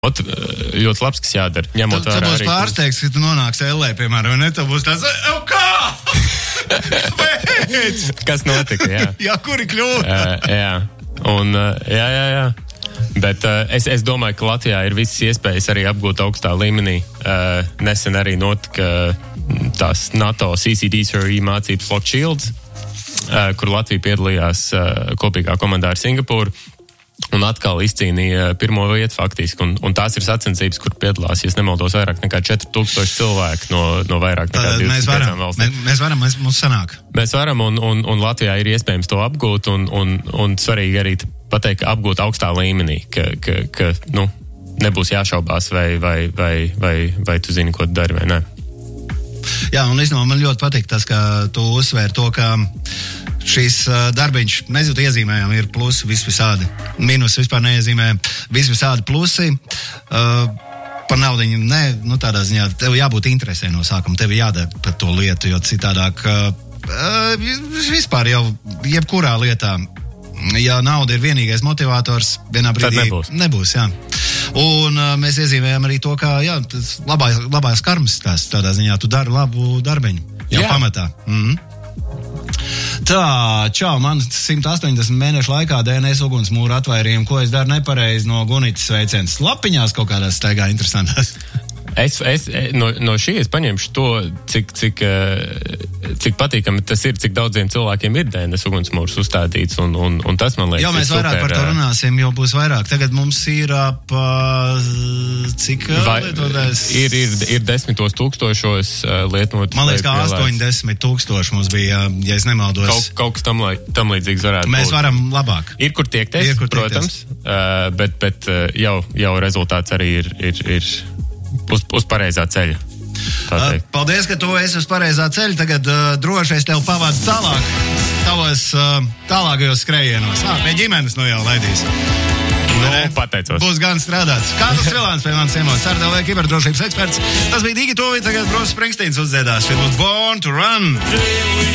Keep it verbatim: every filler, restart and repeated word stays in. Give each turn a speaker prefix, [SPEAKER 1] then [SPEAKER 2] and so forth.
[SPEAKER 1] Ot, ļoti labs, kas jādara, ņemot vērā arī...
[SPEAKER 2] Tu būs pārsteigts, ka tu nonāksi Ellē, piemēram, un ne, tu būs tāds, o, kā? Kāpēc?
[SPEAKER 1] Kas notika, jā.
[SPEAKER 2] Jā, kuri kļūt?
[SPEAKER 1] uh, jā, un, uh, jā, jā, jā. Bet uh, es, es domāju, ka Latvijā ir visas iespējas arī apgūt augstā līmenī. Uh, nesen arī notika tās NATO C C D S R E mācības Lock Shields, uh, kur Latvija piedalījās uh, kopīgā komandā ar Singapūru. Un atkal izcīnīja pirmo vietu faktiski, un, un tās ir sacensības, kur piedalās, ja es nemaldos, vairāk nekā četri tūkstoši cilvēku no, no vairāk nekā divdesmit piecām valstīm.
[SPEAKER 2] Mēs, mēs varam, mēs, mums sanāk.
[SPEAKER 1] Mēs varam, un, un, un Latvijā ir iespējams to apgūt, un, un, un svarīgi arī pateikt, ka apgūt augstā līmenī, ka, ka, ka nu, nebūs jāšaubās, vai, vai, vai, vai, vai tu zini, ko tu dari, vai ne.
[SPEAKER 2] Jā, un īstenībā man ļoti patīk tas, ka tu uzsvēri to, ka šīs uh, darbiņš, mēs jau iezīmējām, ir plusi vis visādi. Mīnus vispār neiezīmējām, vis visādi plusi. Uh, par naudiņu, ne, nu tādā ziņā, tev jābūt interesē no sākuma, tev jādara par to lietu, jo citādāk uh, uh, vispār jau jebkurā lietā, ja nauda ir vienīgais motivators, vienā brīdī
[SPEAKER 1] tad nebūs.
[SPEAKER 2] nebūs, jā. Un uh, mēs iezīmējām arī to, ka, jā, tas labā, labās karmas tās tādā ziņā, tu dari labu darbiņu, jau jā. Pamatā. Mhm. Tā, čau, man simt astoņdesmit mēnešu laikā D N S ugunsmūra atvairījumi, ko es daru nepareizi no Gunitas sveiciens. Lapiņās kaut kādās staigā interesantās.
[SPEAKER 1] Es, es no, no šī es paņemšu to, cik, cik, cik patīkami tas ir, cik daudziem cilvēkiem ir D N S ugunsmūrs uzstādīts, un, un, un tas, man liekas,
[SPEAKER 2] jā, mēs vairāk super, par to runāsim, jo būs vairāk. Tagad mums ir ap, cik lietotājs?
[SPEAKER 1] Ir, ir, ir desmitos tūkstošos lietotas.
[SPEAKER 2] Man liekas, kā astoņdesmit tūkstoši mums bija, ja es nemaldos.
[SPEAKER 1] Kaut, kaut kas tam, lai, tam līdzīgs varētu
[SPEAKER 2] mēs
[SPEAKER 1] būt. Mēs
[SPEAKER 2] varam labāk.
[SPEAKER 1] Ir, kur tiekties, ir, kur protams, tiekties. bet, bet jau, jau rezultāts arī ir, ir, ir Uz, uz pareizā ceļa.
[SPEAKER 2] Uh, paldies, ka tu esi uz pareizā ceļa. Tagad uh, droši es tev pavādu tālāk, tavos uh, tālākajos skrējienos. Ah, pie ģimenes nu jau laidīs.
[SPEAKER 1] Nu, pateicos.
[SPEAKER 2] Būs gan strādāts. Kārlis Strilāns pie manis ciemos, C R T L V kiberdrošības eksperts. Tas bija Digi Tovi, tagad Bruce Springsteens uzdziedās. Šeit būs Born to Run.